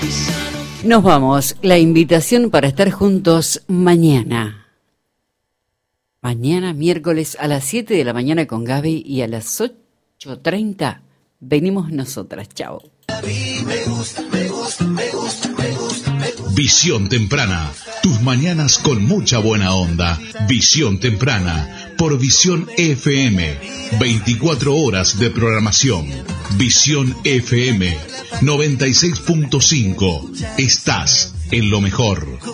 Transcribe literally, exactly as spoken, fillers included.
Nos vamos. La invitación para estar juntos mañana. Mañana, miércoles, a las siete de la mañana con Gaby y a las ocho treinta venimos nosotras. Chao. Visión Temprana. Tus mañanas con mucha buena onda. Visión Temprana. Por Visión F M. veinticuatro horas de programación. Visión F M. noventa y seis punto cinco. Estás en lo mejor.